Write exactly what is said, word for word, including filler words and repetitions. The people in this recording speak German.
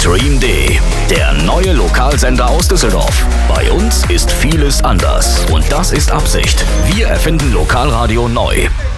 Stream D, der neue Lokalsender aus Düsseldorf. Bei uns ist vieles anders und das ist Absicht. Wir erfinden Lokalradio neu.